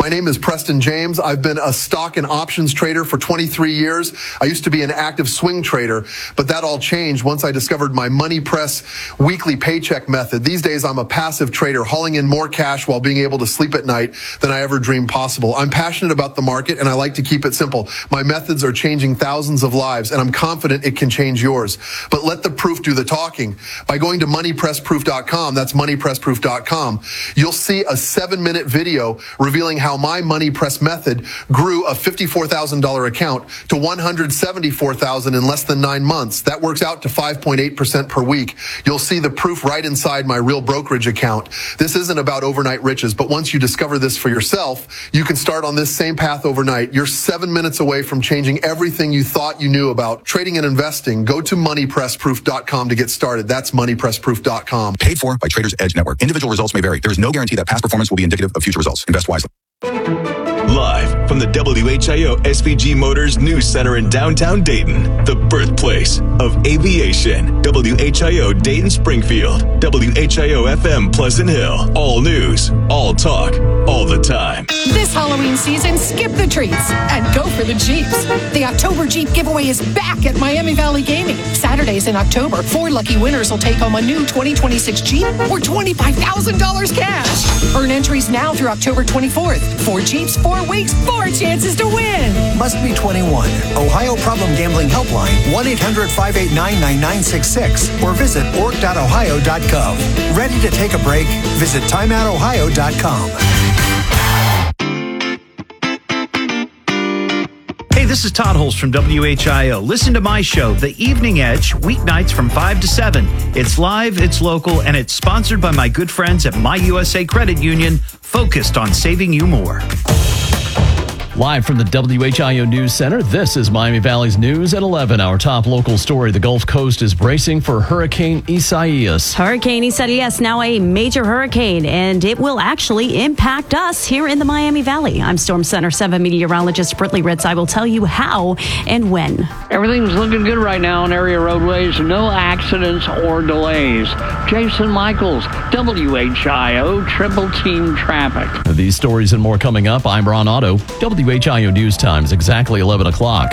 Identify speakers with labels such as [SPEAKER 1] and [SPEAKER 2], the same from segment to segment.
[SPEAKER 1] My name is Preston James. I've been a stock and options trader for 23 years. I used to be an active swing trader, but that all changed once I discovered my Money Press weekly paycheck method. These days, I'm a passive trader, hauling in more cash while being able to sleep at night than I ever dreamed possible. I'm passionate about the market, and I like to keep it simple. My methods are changing thousands of lives, and I'm confident it can change yours. But let the proof do the talking. By going to moneypressproof.com, that's moneypressproof.com, you'll see a 7-minute video revealing how my Money Press method grew a $54,000 account to $174,000 in less than 9 months. That works out to 5.8% per week. You'll see the proof right inside my real brokerage account. This isn't about overnight riches, but once you discover this for yourself, you can start on this same path overnight. You're 7 minutes away from changing everything you thought you knew about trading and investing. Go to moneypressproof.com to get started. That's moneypressproof.com.
[SPEAKER 2] Paid for by Traders Edge Network. Individual results may vary. There is no guarantee that past performance will be indicative of future results. Invest wisely.
[SPEAKER 3] Live from the WHIO SVG Motors News Center in downtown Dayton, the birthplace of aviation. WHIO Dayton Springfield, WHIO FM Pleasant Hill. All news, all talk, all the time.
[SPEAKER 4] This Halloween season, skip the treats and go for the Jeeps. The October Jeep giveaway is back at Miami Valley Gaming. Saturdays in October, 4 lucky winners will take home a new 2026 Jeep or $25,000 cash. Earn entries now through October 24th. 4 Jeeps, 4 weeks, 4 chances to win.
[SPEAKER 5] Must be 21. Ohio Problem Gambling Helpline, 1-800-589-9966 or visit org.ohio.gov. Ready to take a break? Visit timeoutohio.com.
[SPEAKER 6] Hey, this is Todd Holst from WHIO. Listen to my show, The Evening Edge, weeknights from 5 to 7. It's live, it's local, and it's sponsored by my good friends at My USA Credit Union, focused on saving you more.
[SPEAKER 7] Live from the WHIO News Center, this is Miami Valley's News at 11. Our top local story, the Gulf Coast is bracing for Hurricane Isaias.
[SPEAKER 8] Hurricane Isaias, now a major hurricane, and it will actually impact us here in the Miami Valley. I'm Storm Center 7 meteorologist Britley Ritz. I will tell you how and when.
[SPEAKER 9] Everything's looking good right now on area roadways. No accidents or delays. Jason Michaels, WHIO Triple Team Traffic.
[SPEAKER 7] These stories and more coming up. I'm Ron Otto. WHIO News Time is exactly 11 o'clock.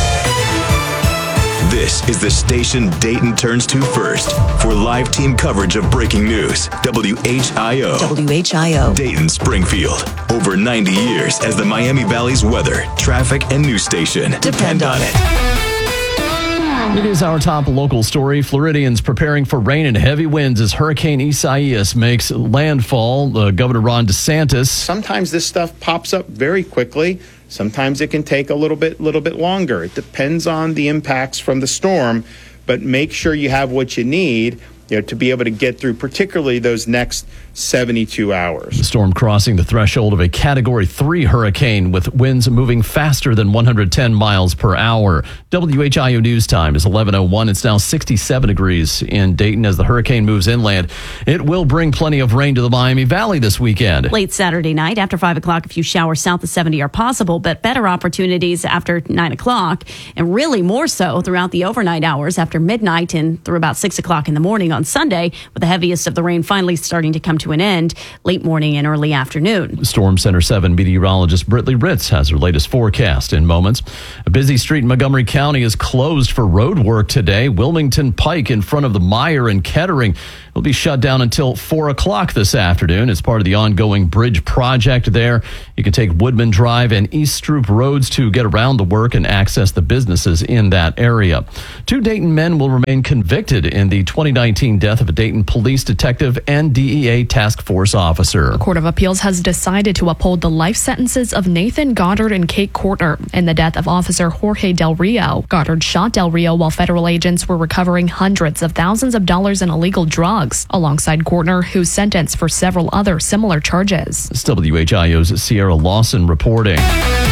[SPEAKER 3] This is the station Dayton turns to first for live team coverage of breaking news. WHIO.
[SPEAKER 10] WHIO.
[SPEAKER 3] Dayton Springfield. Over 90 years as the Miami Valley's weather, traffic, and news station. Depend on it.
[SPEAKER 7] It is our top local story. Floridians preparing for rain and heavy winds as Hurricane Isaias makes landfall. Governor Ron DeSantis.
[SPEAKER 11] Sometimes this stuff pops up very quickly. Sometimes it can take a little bit longer. It depends on the impacts from the storm, but make sure you have what you need, to be able to get through particularly those next 72 hours.
[SPEAKER 7] The storm crossing the threshold of a Category 3 hurricane with winds moving faster than 110 miles per hour. WHIO News Time is 11:01. It's now 67 degrees in Dayton as the hurricane moves inland. It will bring plenty of rain to the Miami Valley this weekend.
[SPEAKER 8] Late Saturday night, after 5 o'clock, a few showers south of 70 are possible, but better opportunities after 9 o'clock, and really more so throughout the overnight hours after midnight and through about 6 o'clock in the morning on Sunday, with the heaviest of the rain finally starting to come to an end late morning and early afternoon.
[SPEAKER 7] Storm Center 7 meteorologist Britley Ritz has her latest forecast in moments. A busy street in Montgomery County is closed for road work today. Wilmington Pike in front of the Meyer in Kettering will be shut down until 4 o'clock this afternoon as part of the ongoing bridge project there. You can take Woodman Drive and East Stroop roads to get around the work and access the businesses in that area. 2 Dayton men will remain convicted in the 2019 death of a Dayton police detective and DEA task force officer.
[SPEAKER 12] The Court of Appeals has decided to uphold the life sentences of Nathan Goddard and Kate Courtner in the death of Officer Jorge Del Rio. Goddard shot Del Rio while federal agents were recovering hundreds of thousands of dollars in illegal drugs, alongside Courtner, who's sentenced for several other similar charges.
[SPEAKER 7] It's WHIO's Sierra Lawson reporting.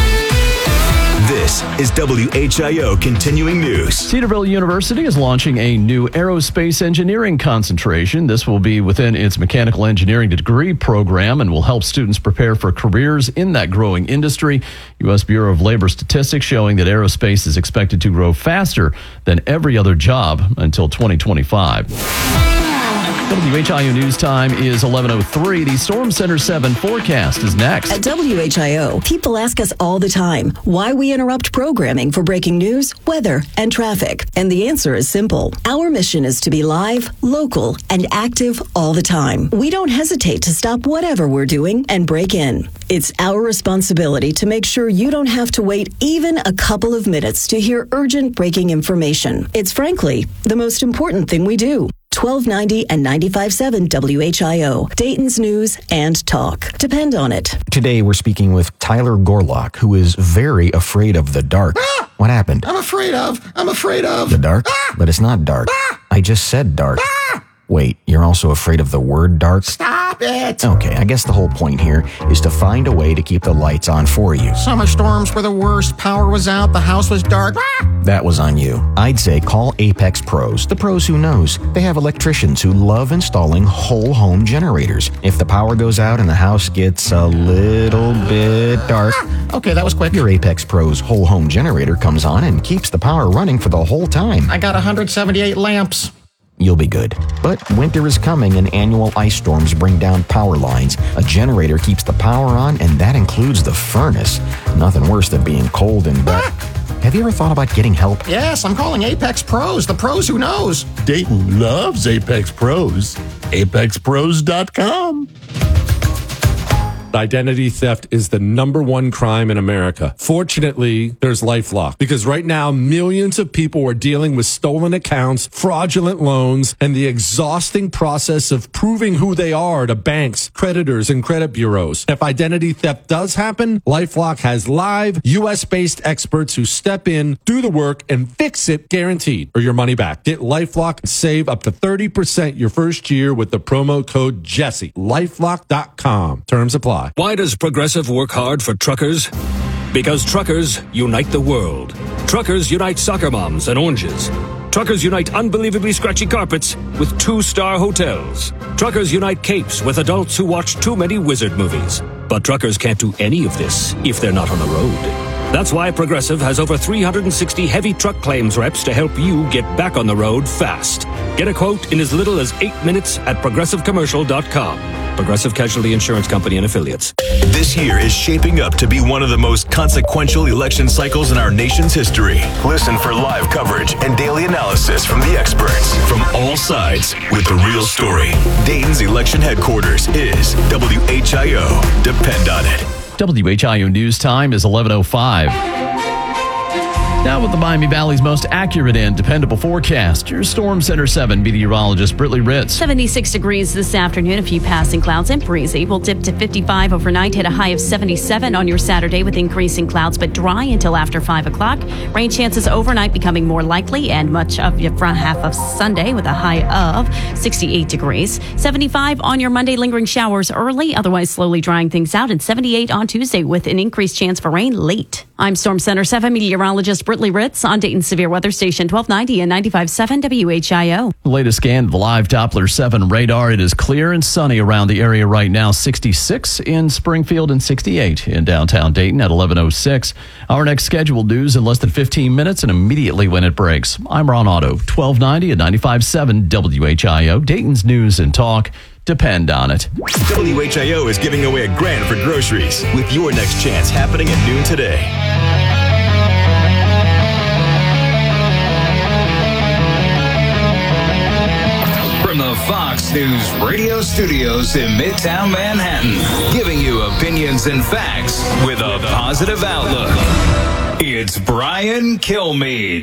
[SPEAKER 3] This is WHIO Continuing News.
[SPEAKER 7] Cedarville University is launching a new aerospace engineering concentration. This will be within its mechanical engineering degree program and will help students prepare for careers in that growing industry. U.S. Bureau of Labor statistics showing that aerospace is expected to grow faster than every other job until 2025. WHIO News Time is 11:03. The Storm Center 7 forecast is next.
[SPEAKER 10] At WHIO, people ask us all the time why we interrupt programming for breaking news, weather, and traffic. And the answer is simple. Our mission is to be live, local, and active all the time. We don't hesitate to stop whatever we're doing and break in. It's our responsibility to make sure you don't have to wait even a couple of minutes to hear urgent breaking information. It's frankly the most important thing we do. 1290 and 95.7 WHIO, Dayton's news and talk. Depend on it.
[SPEAKER 13] Today we're speaking with Tyler Gorlock, who is very afraid of the dark. What happened?
[SPEAKER 14] I'm afraid of.
[SPEAKER 13] The dark? But it's not dark. I just said dark. Wait, you're also afraid of the word dark?
[SPEAKER 14] Stop it!
[SPEAKER 13] Okay, I guess the whole point here is to find a way to keep the lights on for you.
[SPEAKER 14] Summer storms were the worst. Power was out. The house was dark.
[SPEAKER 13] That was on you. I'd say call Apex Pros, the pros who knows. They have electricians who love installing whole home generators. If the power goes out and the house gets a little bit dark,
[SPEAKER 14] okay, that was quick.
[SPEAKER 13] Your Apex Pros whole home generator comes on and keeps the power running for the whole time.
[SPEAKER 14] I got 178 lamps.
[SPEAKER 13] You'll be good. But winter is coming and annual ice storms bring down power lines. A generator keeps the power on, and that includes the furnace. Nothing worse than being cold and dark. Have you ever thought about getting help?
[SPEAKER 14] Yes, I'm calling Apex Pros, the pros who knows.
[SPEAKER 15] Dayton loves Apex Pros. ApexPros.com.
[SPEAKER 16] Identity theft is the #1 crime in America. Fortunately, there's LifeLock, because right now millions of people are dealing with stolen accounts, fraudulent loans, and the exhausting process of proving who they are to banks, creditors, and credit bureaus. If identity theft does happen, LifeLock has live US-based experts who step in, do the work, and fix it guaranteed, or your money back. Get LifeLock and save up to 30% your first year with the promo code Jesse. LifeLock.com. Terms apply.
[SPEAKER 17] Why does Progressive work hard for truckers? Because truckers unite the world. Truckers unite soccer moms and oranges. Truckers unite unbelievably scratchy carpets with 2-star hotels. Truckers unite capes with adults who watch too many wizard movies. But truckers can't do any of this if they're not on the road. That's why Progressive has over 360 heavy truck claims reps to help you get back on the road fast. Get a quote in as little as 8 minutes at progressivecommercial.com. Progressive Casualty Insurance Company and Affiliates.
[SPEAKER 3] This year is shaping up to be one of the most consequential election cycles in our nation's history. Listen for live coverage and daily analysis from the experts from all sides with the real story. Dayton's election headquarters is WHIO. Depend on it.
[SPEAKER 7] WHIO News Time is 11:05. Now with the Miami Valley's most accurate and dependable forecast, your Storm Center 7 meteorologist Britley Ritz.
[SPEAKER 8] 76 degrees this afternoon, a few passing clouds and breezy. We'll dip to 55 overnight, hit a high of 77 on your Saturday with increasing clouds, but dry until after 5 o'clock. Rain chances overnight becoming more likely, and much of your front half of Sunday with a high of 68 degrees. 75 on your Monday, lingering showers early, otherwise slowly drying things out, and 78 on Tuesday with an increased chance for rain late. I'm Storm Center 7 meteorologist Britley Ritz on Dayton Severe Weather Station 1290 and 95.7 WHIO.
[SPEAKER 7] The latest scan of the live Doppler 7 radar. It is clear and sunny around the area right now. 66 in Springfield and 68 in downtown Dayton at 11:06. Our next scheduled news in less than 15 minutes and immediately when it breaks. I'm Ron Otto, 1290 and 95.7 WHIO. Dayton's news and talk. Depend on it.
[SPEAKER 3] WHIO is giving away $1,000 for groceries with your next chance happening at noon today.
[SPEAKER 18] From the Fox News radio studios in Midtown Manhattan, giving you opinions and facts with a positive outlook. It's Brian Kilmeade.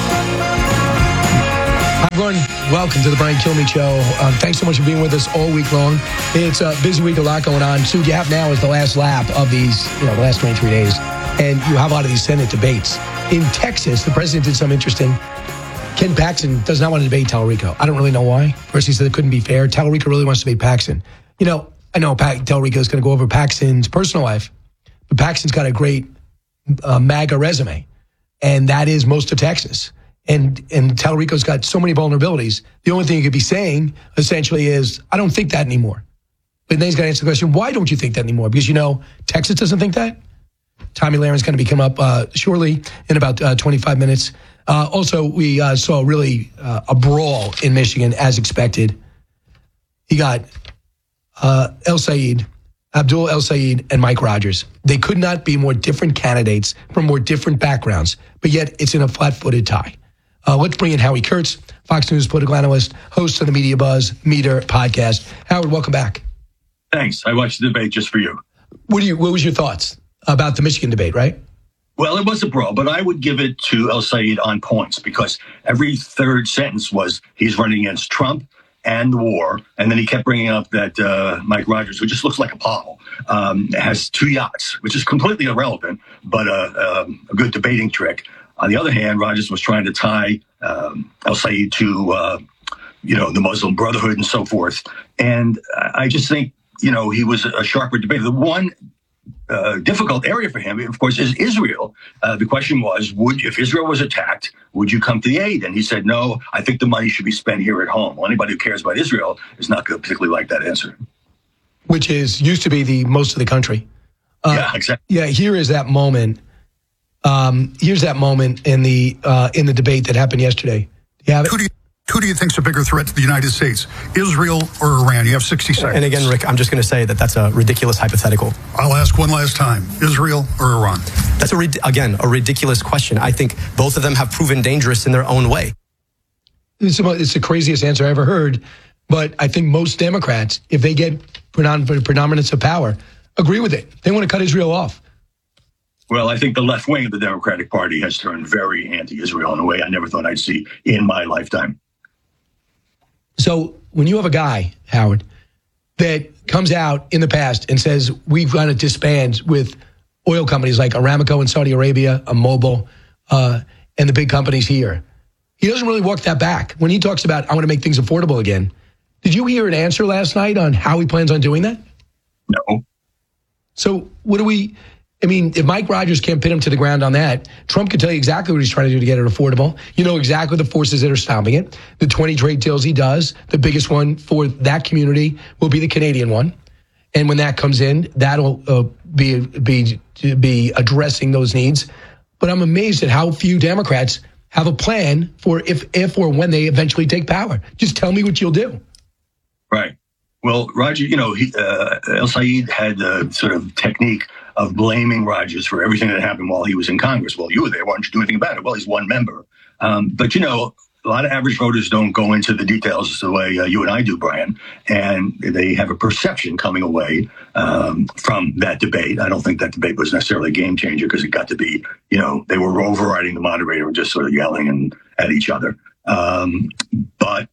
[SPEAKER 19] Hi, everyone. Welcome to the Brian Kilmeade Show. Thanks so much for being with us all week long. It's a busy week, a lot going on. So what you have now is the last lap of these, the last 23 days. And you have a lot of these Senate debates. In Texas, the president did something interesting. Ken Paxton does not want to debate Tallarico. I don't really know why. First, he said it couldn't be fair. Tallarico really wants to debate Paxton. I know Tallarico is going to go over Paxton's personal life, but Paxton's got a great MAGA resume, and that is most of Texas. And Tallarico's got so many vulnerabilities. The only thing you could be saying, essentially, is, I don't think that anymore. But then he's got to answer the question, why don't you think that anymore? Because, Texas doesn't think that. Tomi Lahren's going to be come up shortly in about 25 minutes. Also, we saw really a brawl in Michigan, as expected. You got El Sayed, Abdul El Sayed, and Mike Rogers. They could not be more different candidates from more different backgrounds, but yet it's in a flat-footed tie. Let's bring in Howie Kurtz, Fox News political analyst, host of the Media Buzz Meter podcast. Howard, welcome back.
[SPEAKER 20] Thanks. I watched the debate just for you.
[SPEAKER 19] What was your thoughts about the Michigan debate, right?
[SPEAKER 20] Well, it was a brawl, but I would give it to El Sayed on points because every third sentence was he's running against Trump and the war. And then he kept bringing up that Mike Rogers, who just looks like a Paul, has 2 yachts, which is completely irrelevant, but a good debating trick. On the other hand, Rogers was trying to tie El Sayed to, the Muslim Brotherhood and so forth. And I just think, he was a sharper debater. The one difficult area for him, of course, is Israel. The question was, if Israel was attacked, would you come to the aid? And he said, no, I think the money should be spent here at home. Well, anybody who cares about Israel is not going to particularly like that answer.
[SPEAKER 19] Which used to be the most of the country.
[SPEAKER 20] Yeah, exactly.
[SPEAKER 19] Yeah, here is that moment. Here's that moment in the debate that happened yesterday. Do you have it?
[SPEAKER 21] Who do you think is a bigger threat to the United States, Israel or Iran? You have 60 seconds.
[SPEAKER 22] And again, Rick, I'm just going to say that's a ridiculous hypothetical.
[SPEAKER 21] I'll ask one last time. Israel or Iran?
[SPEAKER 22] That's, a ridiculous question. I think both of them have proven dangerous in their own way.
[SPEAKER 19] It's the craziest answer I ever heard. But I think most Democrats, if they get predominance of power, agree with it. They want to cut Israel off.
[SPEAKER 20] Well, I think the left wing of the Democratic Party has turned very anti-Israel in a way I never thought I'd see in my lifetime.
[SPEAKER 19] So when you have a guy, Howard, that comes out in the past and says, we've got to disband with oil companies like Aramco in Saudi Arabia, Mobil, and the big companies here, he doesn't really walk that back. When he talks about, I want to make things affordable again. Did you hear an answer last night on how he plans on doing that?
[SPEAKER 20] No.
[SPEAKER 19] So if Mike Rogers can't pin him to the ground on that, Trump can tell you exactly what he's trying to do to get it affordable. You know exactly the forces that are stopping it. The 20 trade deals he does, the biggest one for that community will be the Canadian one. And when that comes in, that'll be addressing those needs. But I'm amazed at how few Democrats have a plan for if or when they eventually take power. Just tell me what you'll do.
[SPEAKER 20] Right. Well, Roger, El Sayed had the sort of technique of blaming Rogers for everything that happened while he was in Congress. Well, you were there. Why don't you do anything about it? Well, he's one member. But, a lot of average voters don't go into the details the way you and I do, Brian. And they have a perception coming away from that debate. I don't think that debate was necessarily a game changer because it got to be, they were overriding the moderator and just sort of yelling at each other. But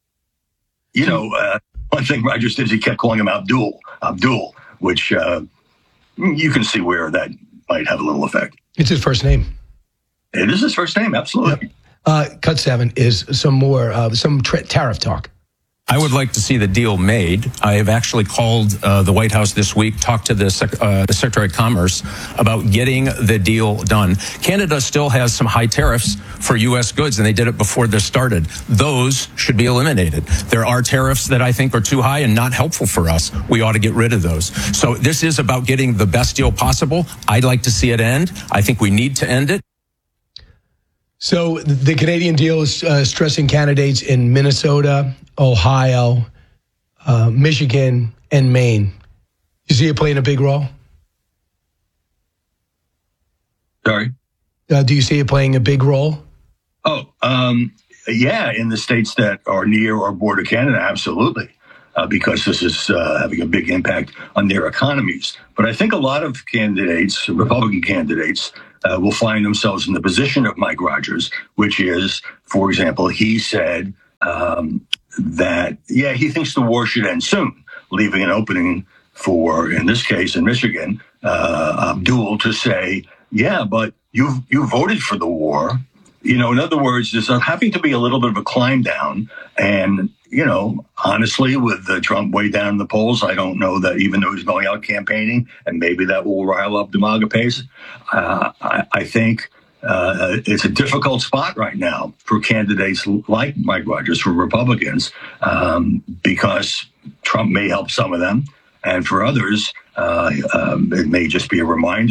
[SPEAKER 20] one thing Rogers did is he kept calling him Abdul, which you can see where that might have a little effect.
[SPEAKER 19] It's his first name.
[SPEAKER 20] It is his first name, absolutely.
[SPEAKER 19] Yep. Cut 7 is some more tariff talk.
[SPEAKER 23] I would like to see the deal made. I have actually called the White House this week, talked to the Secretary of Commerce about getting the deal done. Canada still has some high tariffs for U.S. goods, and they did it before this started. Those should be eliminated. There are tariffs that I think are too high and not helpful for us. We ought to get rid of those. So this is about getting the best deal possible. I'd like to see it end. I think we need to end it.
[SPEAKER 19] So the Canadian deal is stressing candidates in Minnesota, Ohio, Michigan, and Maine. You see it playing a big role?
[SPEAKER 20] Sorry?
[SPEAKER 19] Do you see it playing a big role?
[SPEAKER 20] Yeah, in the states that are near or border Canada, absolutely, because this is having a big impact on their economies. But I think a lot of candidates, Republican candidates, will find themselves in the position of Mike Rogers, which is, for example, he said that, he thinks the war should end soon, leaving an opening for, in this case, in Michigan, Abdul to say, but you voted for the war. In other words, there's having to be a little bit of a climb down. And, honestly, with Trump way down in the polls, I don't know that even though he's going out campaigning, and maybe that will rile up the MAGA base, I think it's a difficult spot right now for candidates like Mike Rogers, for Republicans, because Trump may help some of them. And for others, it may just be a reminder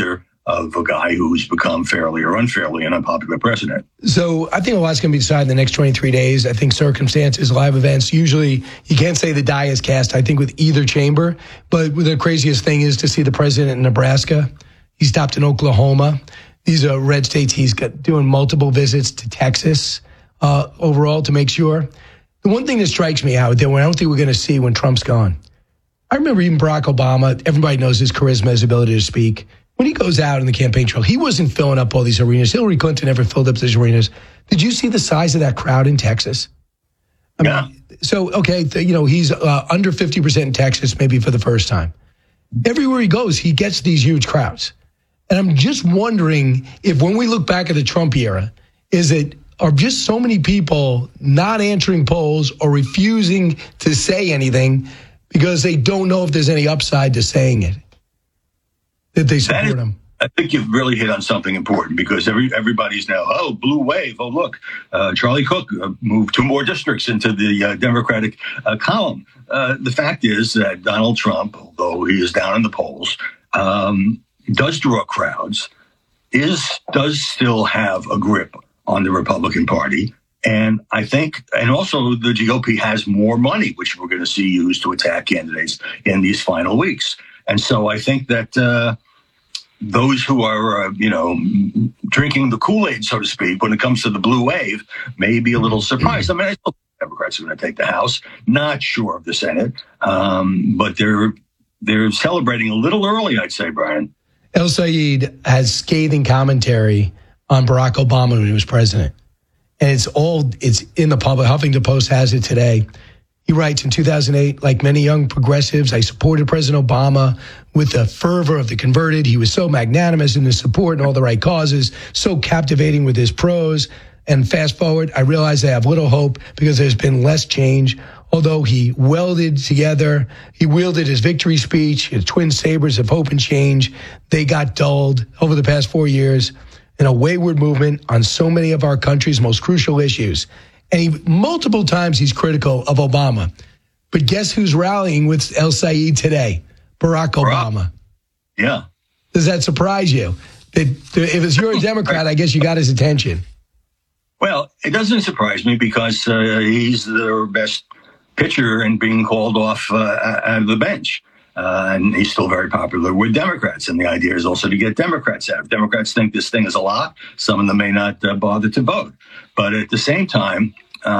[SPEAKER 20] of a guy who's become fairly or unfairly an unpopular president.
[SPEAKER 19] So I think a lot's going to be decided in the next 23 days. I think circumstances, live events, usually you can't say the die is cast, I think, with either chamber. But the craziest thing is to see the president in Nebraska. He stopped in Oklahoma. These are red states. He's doing multiple visits to Texas overall to make sure. The one thing that strikes me out there, I don't think we're going to see when Trump's gone. I remember even Barack Obama, everybody knows his charisma, his ability to speak. When he goes out in the campaign trail, he wasn't filling up all these arenas. Hillary Clinton never filled up these arenas. Did you see the size of that crowd in Texas? I mean, so, okay, he's under 50% in Texas, maybe for the first time. Everywhere he goes, he gets these huge crowds. And I'm just wondering if when we look back at the Trump era, are just so many people not answering polls or refusing to say anything because they don't know if there's any upside to saying it, that they support him?
[SPEAKER 20] I think you've really hit on something important because everybody's now, blue wave. Oh, look, Charlie Cook moved 2 more districts into the Democratic column. The fact is that Donald Trump, although he is down in the polls, does draw crowds, does still have a grip on the Republican Party. And I think, and also the GOP has more money, which we're going to see used to attack candidates in these final weeks. And so I think that those who are, drinking the Kool-Aid, so to speak, when it comes to the blue wave, may be a little surprised. I mean, I still think Democrats are going to take the House. Not sure of the Senate, but they're celebrating a little early, I'd say, Brian.
[SPEAKER 19] El Sayed has scathing commentary on Barack Obama when he was president. And it's in the public. Huffington Post has it today. He writes, in 2008, like many young progressives, I supported President Obama with the fervor of the converted. He was so magnanimous in his support and all the right causes, so captivating with his prose. And fast forward, I realize I have little hope because there's been less change. Although he wielded his victory speech, his twin sabers of hope and change. They got dulled over the past 4 years in a wayward movement on so many of our country's most crucial issues. And multiple times he's critical of Obama. But guess who's rallying with El Sayed today? Barack Obama.
[SPEAKER 20] Yeah.
[SPEAKER 19] Does that surprise you? If you're a Democrat, I guess you got his attention.
[SPEAKER 20] Well, it doesn't surprise me because he's their best pitcher and being called off out of the bench. And he's still very popular with Democrats. And the idea is also to get Democrats out. If Democrats think this thing is a lot, some of them may not bother to vote. But at the same time,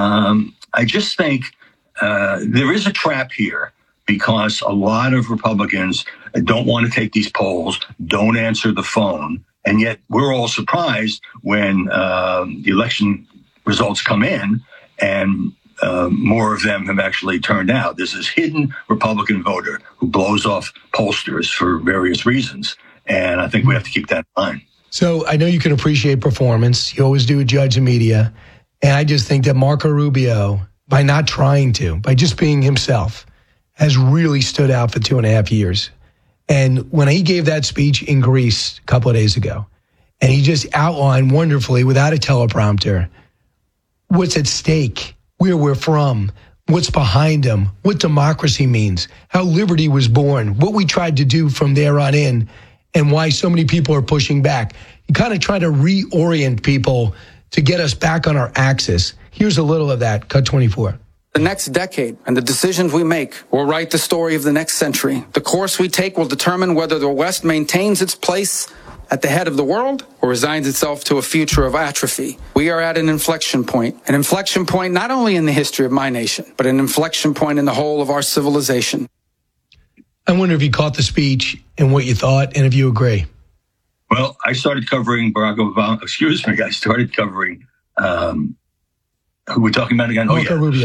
[SPEAKER 20] I just think there is a trap here because a lot of Republicans don't want to take these polls, don't answer the phone. And yet we're all surprised when the election results come in and more of them have actually turned out. There's this hidden Republican voter who blows off pollsters for various reasons. And I think we have to keep that in mind.
[SPEAKER 19] So I know you can appreciate performance. You always do with Judge and media. And I just think that Marco Rubio, by not trying to, by just being himself, has really stood out for 2.5 years. And when he gave that speech in Greece a couple of days ago, and he just outlined wonderfully without a teleprompter what's at stake, where we're from, what's behind them, what democracy means, how liberty was born, what we tried to do from there on in, and why so many people are pushing back. You kind of try to reorient people to get us back on our axis. Here's a little of that, cut 24.
[SPEAKER 1] The next decade and the decisions we make will write the story of the next century. The course we take will determine whether the West maintains its place at the head of the world or resigns itself to a future of atrophy. We are at an inflection point not only in the history of my nation, but an inflection point in the whole of our civilization.
[SPEAKER 19] I wonder if you caught the speech and what you thought and if you agree.
[SPEAKER 20] Well, I started covering Barack Obama. I started covering, who we're talking about again?
[SPEAKER 19] Marco Rubio.